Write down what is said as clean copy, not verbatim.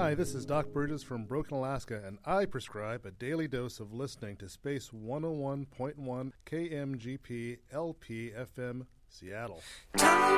Hi, this is Doc Burgess from Broken, Alaska, and I prescribe a daily dose of listening to Space 101.1 KMGP LP FM Seattle.